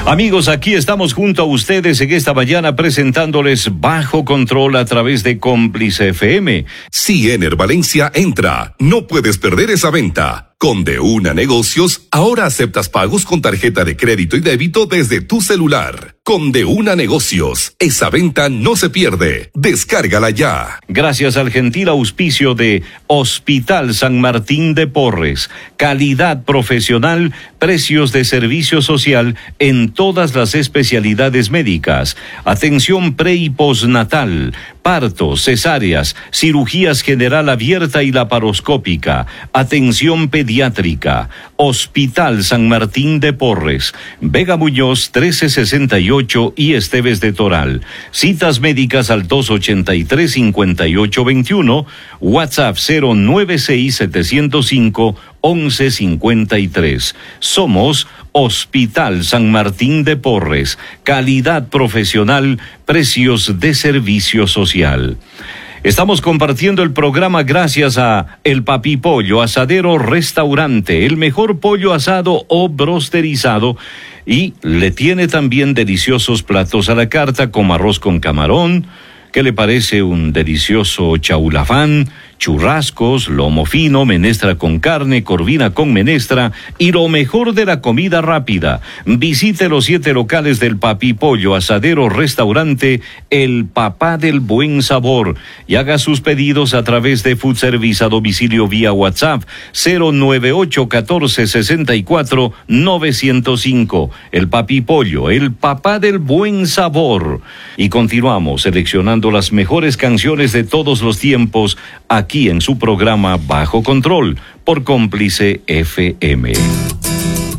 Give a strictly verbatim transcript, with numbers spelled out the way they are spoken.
Amigos, aquí estamos junto a ustedes en esta mañana presentándoles Bajo Control a través de Cómplice F M. Si Ener Valencia entra, no puedes perder esa venta. Con De Una Negocios, ahora aceptas pagos con tarjeta de crédito y débito desde tu celular. Con De Una Negocios, esa venta no se pierde. Descárgala ya. Gracias al gentil auspicio de Hospital San Martín de Porres. Calidad profesional, precios de servicio social en todas las especialidades médicas. Atención pre y postnatal, partos, cesáreas, cirugías general abierta y laparoscópica. Atención pediátrica. Pediátrica, Hospital San Martín de Porres, Vega Muñoz trece sesenta y ocho y Esteves de Toral. Citas médicas al dos ochenta y tres cincuenta y ocho veintiuno, WhatsApp cero nueve seis siete cero cinco once cincuenta y tres. Somos Hospital San Martín de Porres, calidad profesional, precios de servicio social. Estamos compartiendo el programa gracias a El Papi Pollo, Asadero Restaurante, el mejor pollo asado o brosterizado, y le tiene también deliciosos platos a la carta como arroz con camarón. ¿Qué le parece un delicioso chaulafán, churrascos, lomo fino, menestra con carne, corvina con menestra y lo mejor de la comida rápida? Visite los siete locales del Papi Pollo, Asadero Restaurante, El Papá del Buen Sabor, y haga sus pedidos a través de Food Service a domicilio vía WhatsApp cero nueve ocho uno cuatro seis cuatro nueve cero cinco. El Papi Pollo, El Papá del Buen Sabor. Y continuamos seleccionando las mejores canciones de todos los tiempos aquí en su programa Bajo Control por Cómplice F M.